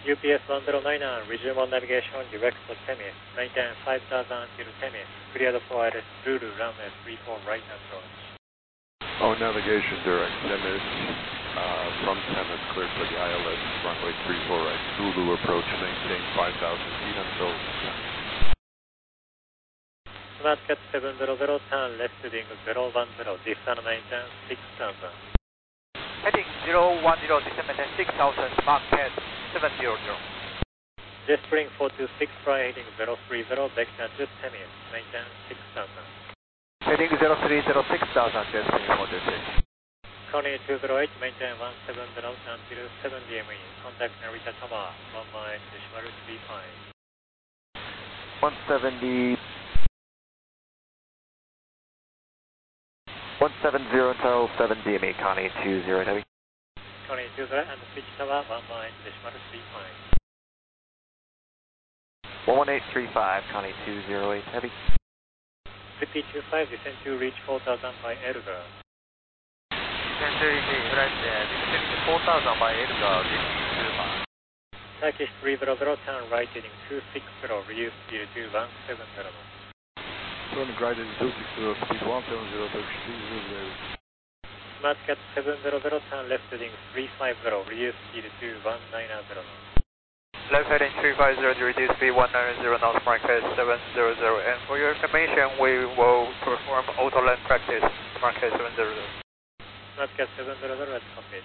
UPS 109, resume on navigation, direct to Temis, maintain 5000 until Temis, cleared for ILS Zulu, runway 34 right approach. Oh, navigation direct, Temis, from Temis, cleared for the ILS, runway 34 right, Zulu approach, maintain 5,000 feet until Temis. SmartCat 700, turn left heading 010, descend maintain 6000. Heading 010, descend maintain 6000, SmartCat 700. Jet Spring 426, fly heading 030, vector to Temis, maintain 6000. Heading 030, 6000, Jet Spring 426. Connie 208, maintain 170 until 7 DME, contact Narita Tower, 1 mile, decimal 35. 170 until 7 DME, Connie 20 heavy. Connie 20 and switch tower, 1 mile, decimal 35. 11835, Connie 208 heavy. 5025, descend to reach 4000 by Elgar. Descend to reach, descend to 4000 by Elgar, descend to Turkish 300, turn right heading 260, reduce speed to 170. Turn right heading 260, speed 170, Turkish 300. SmartCat 700, turn left heading 350, reduce speed to 190. Left heading 350, reduce speed 190, now SmartCat 700. And for your information, we will perform auto land practice, SmartCat 700. SmartCat 700, let's copy.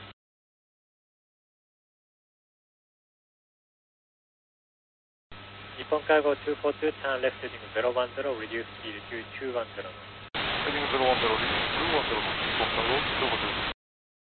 Nippon Cargo 242, turn left heading 010, reduce speed to 210. Heading 010, 210, Nippon Cargo 242.